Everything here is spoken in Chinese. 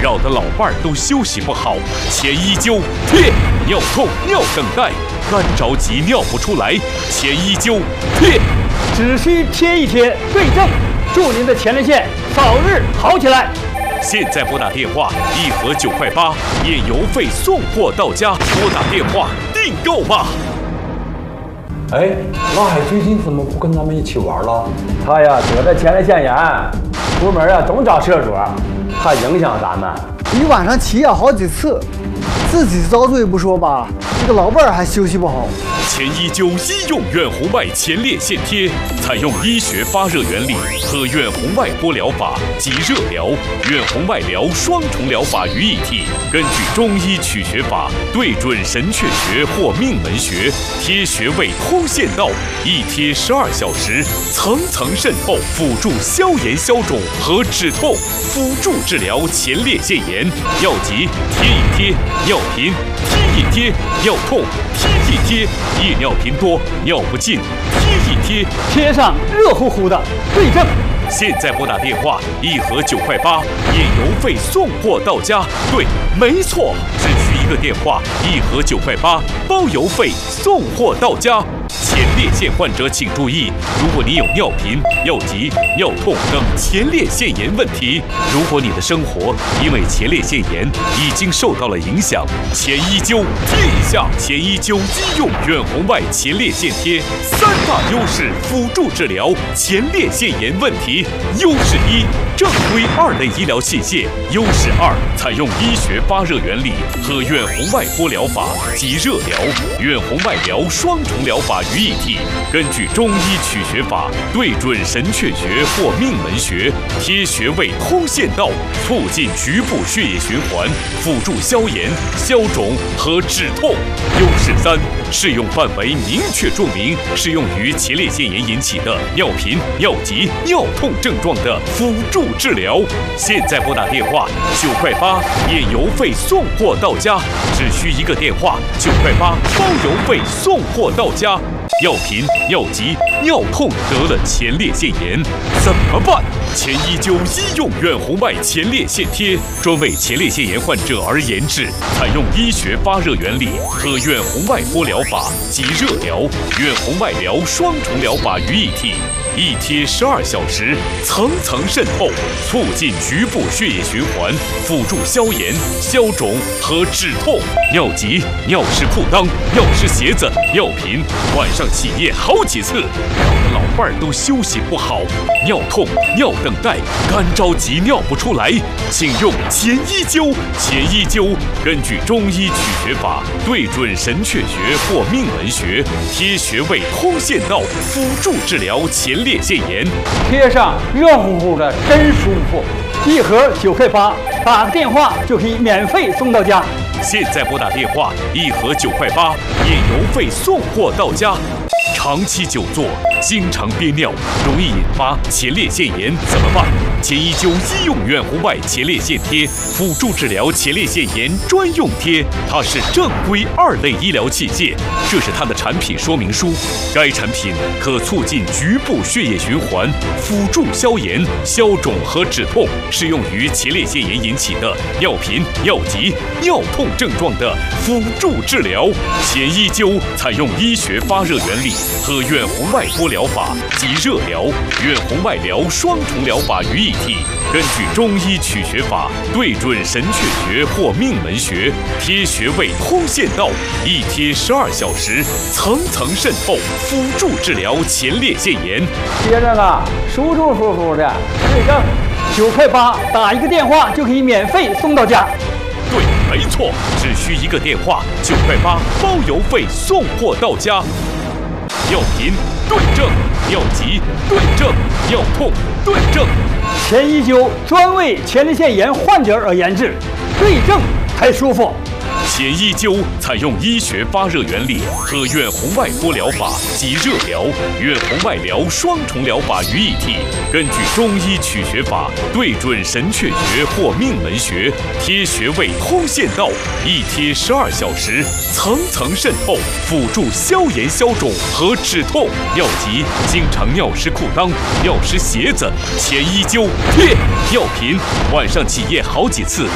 扰得老伴儿都休息不好。前一灸贴，尿痛尿等待，干着急尿不出来。前一灸贴， 只需贴一贴，对症，祝您的前列腺早日好起来。 现在拨打电话，1盒9块8，免邮费送货到家。拨打电话订购吧。 哎，老海最近怎么不跟咱们一起玩了？ 他呀得了前列腺炎，出门呀总找厕所，怕影响咱们。 一晚上起夜好几次，自己遭罪不说吧，这个老伴儿还休息不好。 前一灸医用远红外前列腺贴，采用医学发热原理和远红外波疗法及热疗、远红外疗双重疗法于一体，根据中医取穴法，对准神阙穴或命门穴，贴穴位通线道，一贴12小时，层层渗透，辅助消炎消肿和止痛，辅助治疗前列腺炎。药急贴一贴，尿频贴一贴，尿痛贴一贴，夜尿频多尿不尽贴一贴， 贴上热乎乎的，对症。 现在拨打电话，1盒9块8，免邮费送货到家。对，没错，只需一个电话，1盒9块8，包邮费送货到家。前列腺患者请注意，如果你有尿频、尿急、尿痛等前列腺炎问题，如果你的生活因为前列腺炎已经受到了影响，前一灸贴一下前一灸医用远红外前列腺贴，3大优势辅助治疗前列腺炎问题。优势1，正规2类医疗器械；优势2，采用医学发热原理和远红外波疗法及热疗、远红外疗双重疗法于一体，根据中医取穴法，对准神阙穴或命门穴，贴穴位通线道，促进局部血液循环，辅助消炎、消肿和止痛。优势3，适用范围明确注明，适用于前列腺炎引起的尿频、尿急、尿痛症状的辅助治疗。现在拨打电话9块8，免邮费送货到家，只需一个电话9块8，包邮费送货到家。尿频、尿急、尿痛得了前列腺炎怎么办？前一灸医用远红外前列腺贴，专为前列腺炎患者而研制，采用医学发热原理和远红外波疗法及热疗、远红外疗双重疗法于一体。一贴12小时，层层渗透，促进局部血液循环，辅助消炎、消肿和止痛。尿急、尿湿裤裆、尿湿鞋子、尿频，晚上起夜好几次，扰得老伴儿都休息不好。尿痛、尿等待，干着急尿不出来，请用前一灸。前一灸根据中医取穴法，对准神阙穴或命门穴，贴穴位通线道，辅助治疗前列腺炎。 贴上热乎乎的，真舒服。1盒9块8，打个电话就可以免费送到家。 现在拨打电话，1盒9块8，免邮费送货到家。长期久坐，经常憋尿，容易引发前列腺炎，怎么办？前一灸医用远红外前列腺贴，辅助治疗前列腺炎专用贴，它是正规2类医疗器械。这是它的产品说明书。该产品可促进局部血液循环，辅助消炎、消肿和止痛，适用于前列腺炎引起的尿频、尿急、尿痛症状的辅助治疗。前一灸采用医学发热原理和远红外波疗法及热疗、远红外疗双重疗法于一体，根据中医取穴法，对准神阙穴或命门穴，贴穴位通线道，一贴12小时，层层渗透，辅助治疗前列腺炎。 贴着呢，舒舒服服的，对症。9块8，打一个电话就可以免费送到家。 对，没错，只需一个电话，9块8，包邮费送货到家。尿频对症，尿急对症，尿痛对症。 前一灸专为前列腺炎患者而研制，对症才舒服。 前一灸采用医学发热原理和远红外波疗法及热疗、远红外疗双重疗法于一体，根据中医取穴法，对准神阙穴或命门穴，贴穴位通线道，一贴12小时，层层渗透，辅助消炎消肿和止痛。尿急，经常尿湿裤裆、尿湿鞋子，前一灸贴。尿频，晚上起夜好几次，